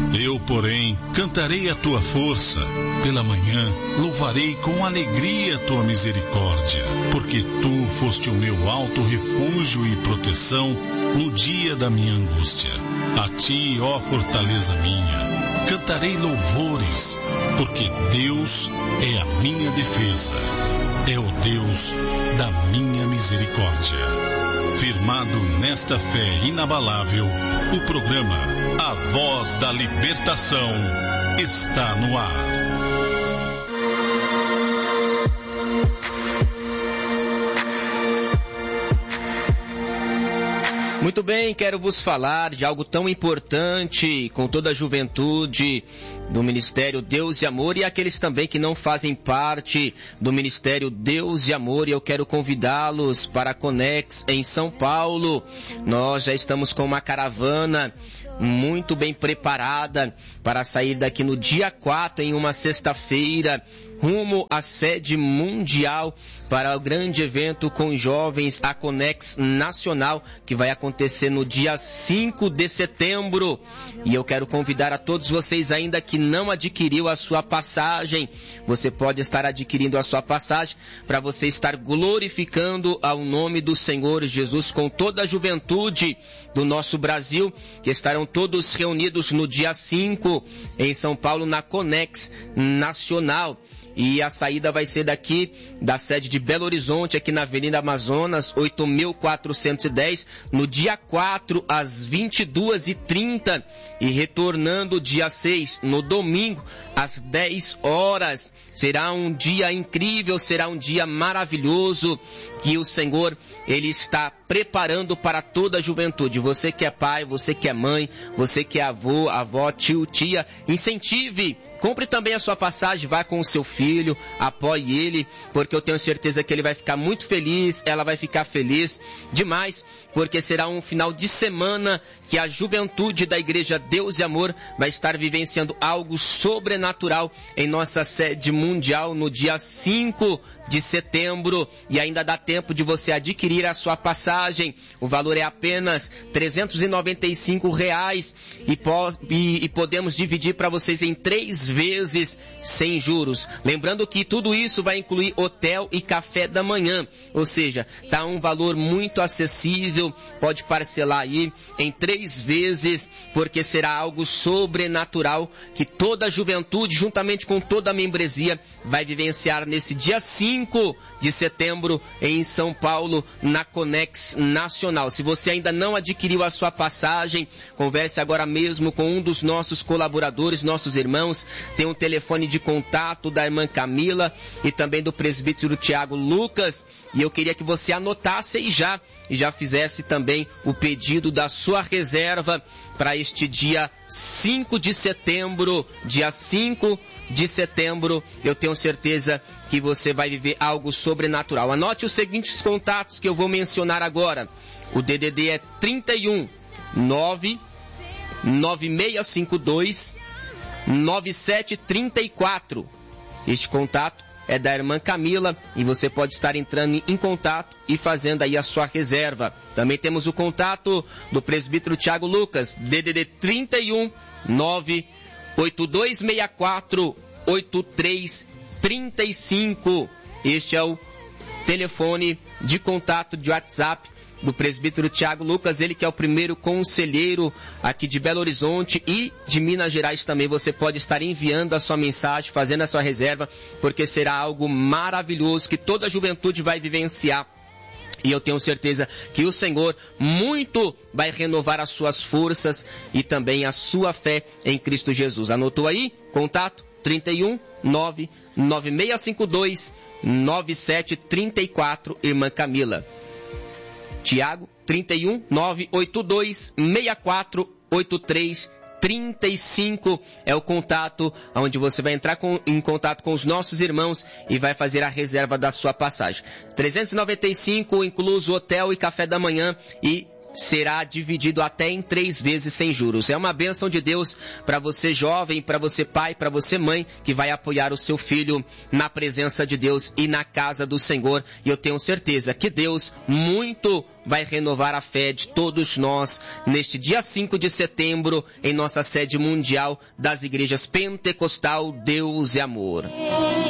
Eu, porém, cantarei a tua força. Pela manhã, louvarei com alegria a tua misericórdia, porque tu foste o meu alto refúgio e proteção no dia da minha angústia. A ti, ó fortaleza minha, cantarei louvores, porque Deus é a minha defesa, é o Deus da minha misericórdia. Firmado nesta fé inabalável, o programa A Voz da Libertação está no ar. Muito bem, quero vos falar de algo tão importante com toda a juventude do Ministério Deus e Amor e aqueles também que não fazem parte do Ministério Deus e Amor, e eu quero convidá-los para a Conex em São Paulo. Nós já estamos com uma caravana muito bem preparada para sair daqui no dia 4, em uma sexta-feira, rumo à sede mundial para o grande evento com jovens, a Conex Nacional, que vai acontecer no dia 5 de setembro. E eu quero convidar a todos vocês ainda que não adquiriu a sua passagem, você pode estar adquirindo a sua passagem para você estar glorificando ao nome do Senhor Jesus com toda a juventude do nosso Brasil, que estarão todos reunidos no dia 5 em São Paulo, na Conex Nacional. E a saída vai ser daqui da sede de Belo Horizonte, aqui na Avenida Amazonas, 8.410, no dia 4, às 22h30, e retornando dia 6, no domingo, às 10 horas. Será um dia incrível, será um dia maravilhoso, que o Senhor, Ele está preparando para toda a juventude. Você que é pai, você que é mãe, você que é avô, avó, tio, tia, incentive. Compre também a sua passagem, vá com o seu filho, apoie ele, porque eu tenho certeza que ele vai ficar muito feliz, ela vai ficar feliz demais, porque será um final de semana que a juventude da Igreja Deus e Amor vai estar vivenciando algo sobrenatural em nossa sede mundial no dia 5 de setembro, e ainda dá tempo de você adquirir a sua passagem. O valor é apenas R$395 e podemos dividir para vocês em 3 vezes sem juros. Lembrando que tudo isso vai incluir hotel e café da manhã, ou seja, tá um valor muito acessível, pode parcelar aí em 3 vezes, porque será algo sobrenatural que toda a juventude, juntamente com toda a membresia, vai vivenciar nesse dia 5 de setembro em São Paulo, na Conex Nacional. Se você ainda não adquiriu a sua passagem, converse agora mesmo com um dos nossos colaboradores, nossos irmãos. Tem um telefone de contato da irmã Camila e também do presbítero Tiago Lucas, e eu queria que você anotasse aí e já fizesse também o pedido da sua reserva para este dia 5 de setembro, dia 5 de setembro, eu tenho certeza que você vai viver algo sobrenatural. Anote os seguintes contatos que eu vou mencionar agora. O DDD é 31 99652 9734. Este contato é da irmã Camila e você pode estar entrando em contato e fazendo aí a sua reserva. Também temos o contato do presbítero Tiago Lucas, DDD 31 98264 8335. Este é o telefone de contato de WhatsApp do presbítero Tiago Lucas, ele que é o primeiro conselheiro aqui de Belo Horizonte e de Minas Gerais também. Você pode estar enviando a sua mensagem, fazendo a sua reserva, porque será algo maravilhoso que toda a juventude vai vivenciar. E eu tenho certeza que o Senhor muito vai renovar as suas forças e também a sua fé em Cristo Jesus. Anotou aí? Contato 31 99652 9734, irmã Camila. Tiago, 31 982 64 8335 é o contato onde você vai entrar em contato com os nossos irmãos e vai fazer a reserva da sua passagem. 395, incluso hotel e café da manhã, e será dividido até em 3 vezes sem juros. É uma bênção de Deus para você jovem, para você pai, para você mãe, que vai apoiar o seu filho na presença de Deus e na casa do Senhor. E eu tenho certeza que Deus muito vai renovar a fé de todos nós neste dia 5 de setembro, em nossa sede mundial das igrejas Pentecostal Deus e Amor.